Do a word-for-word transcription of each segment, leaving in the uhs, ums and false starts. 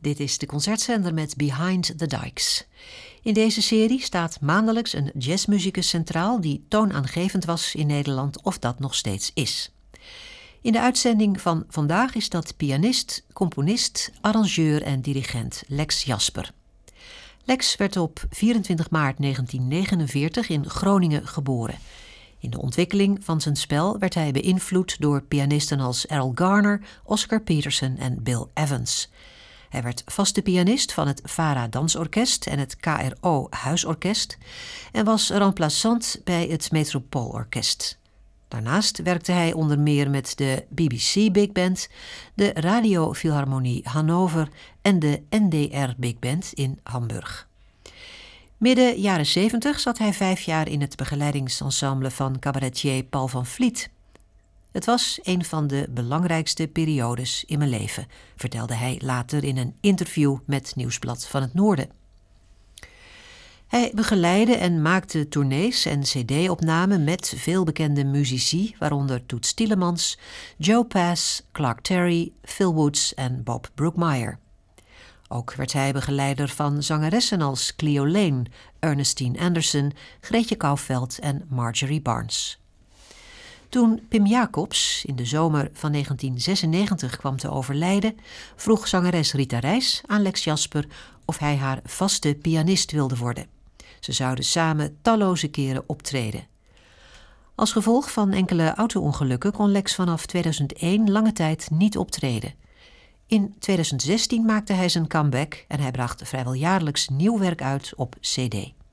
Dit is de concertzender met Behind the Dikes. In deze serie staat maandelijks een jazzmuzikus centraal die toonaangevend was in Nederland of dat nog steeds is. In de uitzending van vandaag is dat pianist, componist, arrangeur en dirigent Lex Jasper. Lex werd op vierentwintig maart negentien negenenveertig in Groningen geboren. In de ontwikkeling van zijn spel werd hij beïnvloed door pianisten als Errol Garner, Oscar Peterson en Bill Evans. Hij werd vaste pianist van het VARA Dansorkest en het K R O Huisorkest en was remplaçant bij het Metropoolorkest. Daarnaast werkte hij onder meer met de B B C Big Band, de Radio Philharmonie Hannover en de N D R Big Band in Hamburg. Midden jaren zeventig zat hij vijf jaar in het begeleidingsensemble van cabaretier Paul van Vliet. Het was een van de belangrijkste periodes in mijn leven, vertelde hij later in een interview met Nieuwsblad van het Noorden. Hij begeleidde en maakte tournees en cd-opnamen met veel bekende muzici, waaronder Toots Thielemans, Joe Pass, Clark Terry, Phil Woods en Bob Brookmeyer. Ook werd hij begeleider van zangeressen als Cleo Lane, Ernestine Anderson, Greetje Kouwveld en Marjorie Barnes. Toen Pim Jacobs in de zomer van negentien zesennegentig kwam te overlijden, vroeg zangeres Rita Reis aan Lex Jasper of hij haar vaste pianist wilde worden. Ze zouden samen talloze keren optreden. Als gevolg van enkele auto-ongelukken kon Lex vanaf tweeduizend één lange tijd niet optreden. In tweeduizend zestien maakte hij zijn comeback en hij bracht vrijwel jaarlijks nieuw werk uit op cd.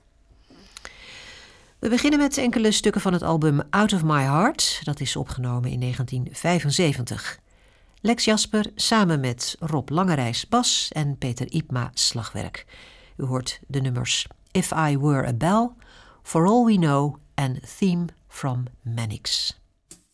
We beginnen met enkele stukken van het album Out of My Heart. Dat is opgenomen in negentien vijfenzeventig. Lex Jasper samen met Rob Langerijs bas en Peter Ipma slagwerk. U hoort de nummers If I Were a Bell, For All We Know en Theme from Mannix.